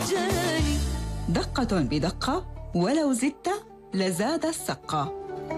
جاني. دقة بدقة ولو زدت لزاد السقة.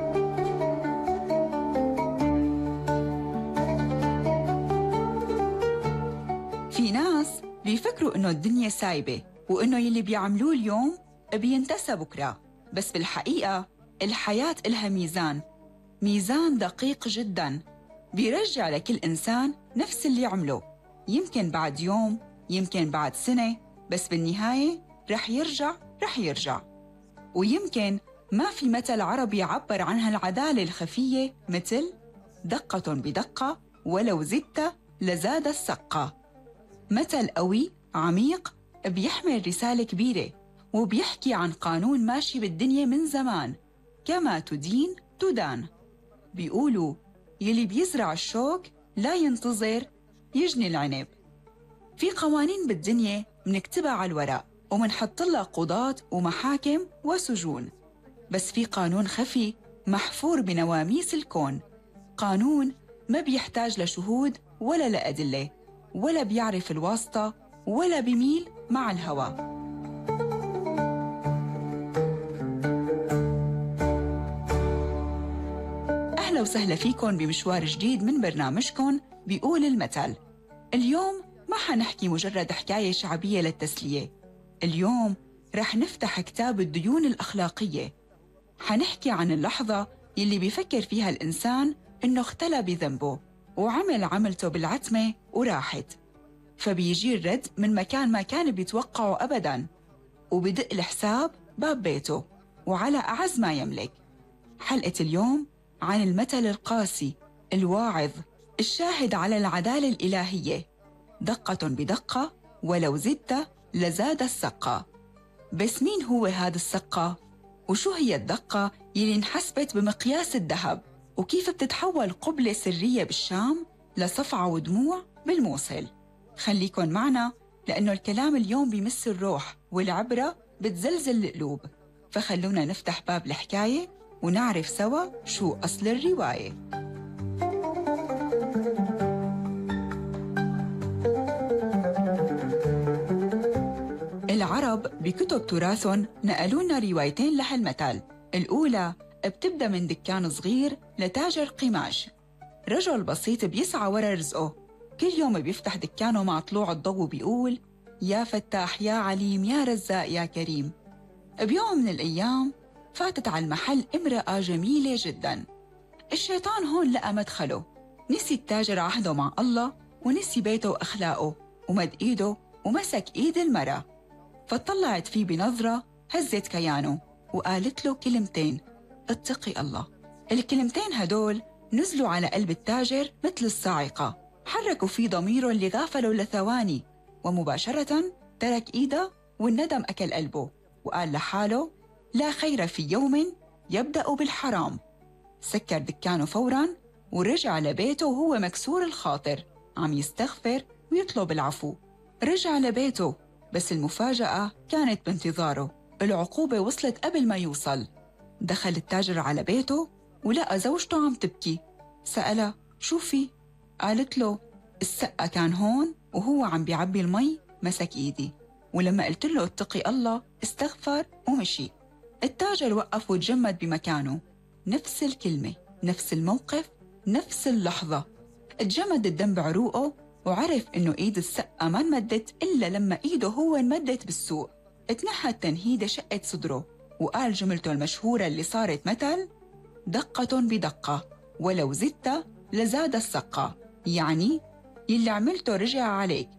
في ناس بيفكروا إنه الدنيا سايبة وإنه يلي بيعملوه اليوم بينتسى بكرة، بس بالحقيقة الحياة إلها ميزان دقيق جداً بيرجع لكل إنسان نفس اللي عمله، يمكن بعد يوم، يمكن بعد سنة، بس بالنهاية رح يرجع. ويمكن ما في مثل عربي يعبر عن هالعدالة الخفية مثل دقة بدقة ولو زدت لزاد السقة. مثل قوي عميق بيحمل رسالة كبيرة وبيحكي عن قانون ماشي بالدنيا من زمان، كما تدين تدان. بيقولوا يلي بيزرع الشوك لا ينتظر يجني العنب. في قوانين بالدنيا منكتبها على الورق ومنحط لها قضاة ومحاكم وسجون، بس في قانون خفي محفور بنواميس الكون، قانون ما بيحتاج لشهود ولا لأدلة، ولا بيعرف الواسطة ولا بيميل مع الهوى. أهلا وسهلا فيكم بمشوار جديد من برنامجكم بيقول المثل. اليوم ما حنحكي مجرد حكاية شعبية للتسلية، اليوم رح نفتح كتاب الديون الأخلاقية. حنحكي عن اللحظة يلي بيفكر فيها الإنسان إنه اختلى بذنبه وعمل عملته بالعتمة وراحت، فبيجي الرد من مكان ما كان بيتوقعه أبداً، وبدق الحساب باب بيته وعلى أعز ما يملك. حلقة اليوم عن المثل القاسي الواعظ الشاهد على العدالة الإلهية، دقة بدقة ولو زدت لزاد السقة. بس مين هو هذا السقة؟ وشو هي الدقة يلي انحسبت بمقياس الذهب؟ وكيف بتتحول قبلة سرية بالشام لصفعة ودموع بالموصل؟ خليكن معنا لأنه الكلام اليوم بيمس الروح والعبرة بتزلزل القلوب، فخلونا نفتح باب الحكاية ونعرف سوا شو أصل الرواية. العرب بكتب تراثهم نقلوا لنا روايتين لهالمثل. الأولى بتبدأ من دكان صغير لتاجر قماش، رجل بسيط بيسعى ورا رزقه، كل يوم بيفتح دكانه مع طلوع الضوء وبيقول يا فتاح يا عليم يا رزاق يا كريم. بيوم من الأيام فاتت على المحل امرأة جميلة جداً. الشيطان هون لقى مدخله، نسي التاجر عهده مع الله ونسي بيته وأخلاقه، ومد إيده ومسك إيد المرأة، فطلعت فيه بنظرة هزت كيانه وقالت له كلمتين: اتقي الله. الكلمتين هدول نزلوا على قلب التاجر مثل الصاعقة، حركوا فيه ضميره اللي غافله لثواني، ومباشرة ترك إيده والندم أكل قلبه، وقال لحاله لا خير في يوم يبدأ بالحرام. سكر دكانه فوراً ورجع لبيته وهو مكسور الخاطر عم يستغفر ويطلب العفو. رجع لبيته، بس المفاجأة كانت بانتظاره، العقوبة وصلت قبل ما يوصل. دخل التاجر على بيته ولقى زوجته عم تبكي، سألها شو في؟ قالت له السقة كان هون وهو عم بيعبي المي مسك إيدي، ولما قلت له اتقي الله استغفر ومشي. التاجر وقف وتجمد بمكانه، نفس الكلمة، نفس الموقف، نفس اللحظة. اتجمد الدم بعروقه وعرف إنه إيد السقة ما انمدت إلا لما إيده هو انمدت بالسوق. اتنحى التنهيدة شقت صدره وقال جملته المشهورة اللي صارت مثل: دقة بدقة ولو زدت لزاد السقة، يعني يلي عملته رجع عليك،